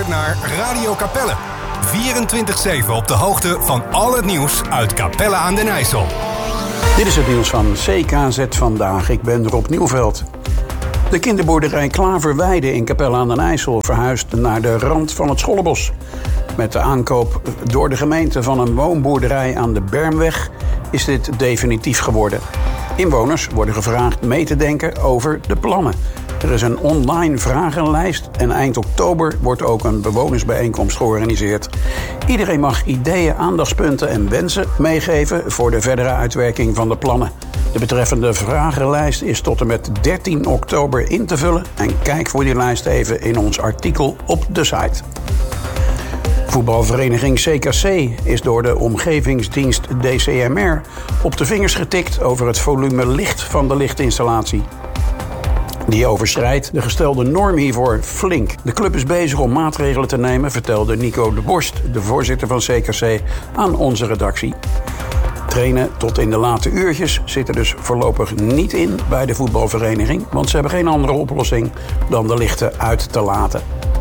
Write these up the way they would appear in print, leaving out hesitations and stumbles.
luistert naar Radio Capelle. 24/7 op de hoogte van al het nieuws uit Capelle aan den IJssel. Dit is het nieuws van CKZ Vandaag. Ik ben Rob Nieuwveld. De kinderboerderij Klaverweide in Capelle aan den IJssel verhuist naar de rand van het Schollebos. Met de aankoop door de gemeente van een woonboerderij aan de Bermweg is dit definitief geworden. Inwoners worden gevraagd mee te denken over de plannen. Er is een online vragenlijst en eind oktober wordt ook een bewonersbijeenkomst georganiseerd. Iedereen mag ideeën, aandachtspunten en wensen meegeven voor de verdere uitwerking van de plannen. De betreffende vragenlijst is tot en met 13 oktober in te vullen en kijk voor die lijst even in ons artikel op de site. Voetbalvereniging CKC is door de omgevingsdienst DCMR op de vingers getikt over het volume licht van de lichtinstallatie. Die overschrijdt de gestelde norm hiervoor flink. De club is bezig om maatregelen te nemen, vertelde Nico de Borst, de voorzitter van CKC, aan onze redactie. Trainen tot in de late uurtjes zit er dus voorlopig niet in bij de voetbalvereniging, want ze hebben geen andere oplossing dan de lichten uit te laten.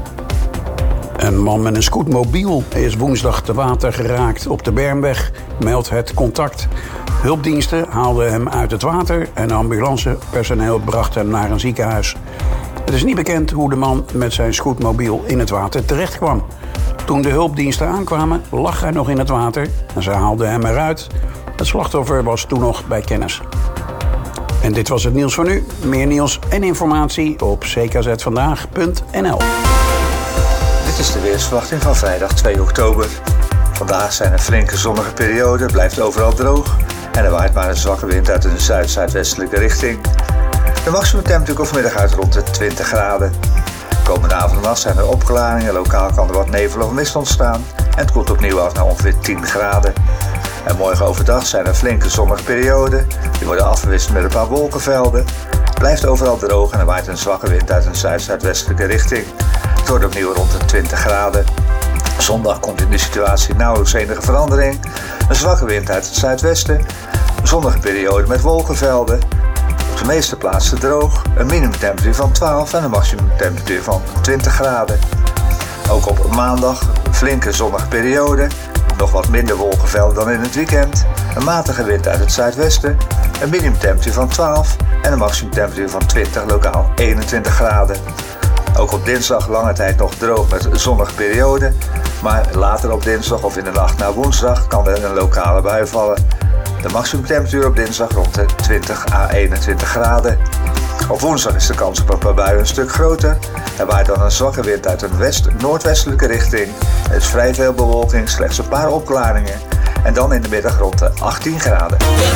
Een man met een scootmobiel is woensdag te water geraakt op de Bermweg, meldt het Contact. Hulpdiensten haalden hem uit het water en ambulancepersoneel bracht hem naar een ziekenhuis. Het is niet bekend hoe de man met zijn scootmobiel in het water terecht kwam. Toen de hulpdiensten aankwamen, lag hij nog in het water en ze haalden hem eruit. Het slachtoffer was toen nog bij kennis. En dit was het nieuws voor nu. Meer nieuws en informatie op ckzvandaag.nl. Dit is de weersverwachting van vrijdag 2 oktober. Vandaag zijn er flinke zonnige perioden, blijft overal droog en er waait maar een zwakke wind uit een zuid-zuidwestelijke richting. De maximumtemperatuur komt vanmiddag uit rond de 20 graden. Komende avond en nacht zijn er opklaringen, lokaal kan er wat nevel of mist ontstaan en het koelt opnieuw af naar ongeveer 10 graden. En morgen overdag zijn er flinke zonnige perioden, die worden afgewisseld met een paar wolkenvelden. Het blijft overal droog en er waait een zwakke wind uit een zuid-zuidwestelijke richting. Het wordt opnieuw rond de 20 graden. Zondag komt in de situatie nauwelijks enige verandering. Een zwakke wind uit het zuidwesten. Een zonnige periode met wolkenvelden. Op de meeste plaatsen droog. Een minimumtemperatuur van 12 en een maximumtemperatuur van 20 graden. Ook op maandag een flinke zonnige periode. Nog wat minder wolkenvelden dan in het weekend. Een matige wind uit het zuidwesten. Een minimumtemperatuur van 12 en een maximumtemperatuur van 20, lokaal 21 graden. Ook op dinsdag lange tijd nog droog met een zonnige periode. Maar later op dinsdag of in de nacht naar woensdag kan er een lokale bui vallen. De maximumtemperatuur op dinsdag rond de 20 à 21 graden. Op woensdag is de kans op een paar buien een stuk groter. Er waait dan een zwakke wind uit een west-noordwestelijke richting. Er is vrij veel bewolking, slechts een paar opklaringen. En dan in de middag rond de 18 graden.